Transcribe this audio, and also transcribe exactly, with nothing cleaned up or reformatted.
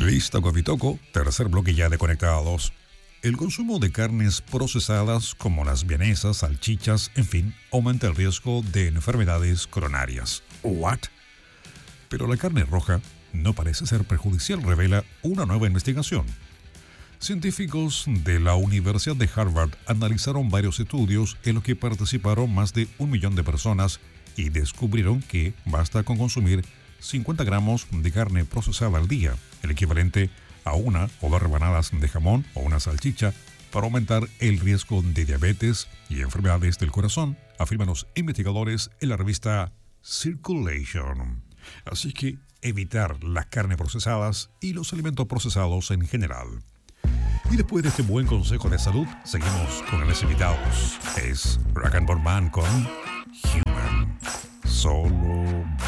Listo, Cofitoco, tercer bloque ya de Conectados. El consumo de carnes procesadas como las vienesas, salchichas, en fin, aumenta el riesgo de enfermedades coronarias. ¿What? Pero la carne roja no parece ser perjudicial, revela una nueva investigación. Científicos de la Universidad de Harvard analizaron varios estudios en los que participaron más de un millón de personas y descubrieron que basta con consumir cincuenta gramos de carne procesada al día, el equivalente a una o dos rebanadas de jamón o una salchicha, para aumentar el riesgo de diabetes y enfermedades del corazón, afirman los investigadores en la revista Circulation. Así que evitar las carnes procesadas y los alimentos procesados en general. Y después de este buen consejo de salud, seguimos con los invitados. Es Rock and Roll Man con Human. Solo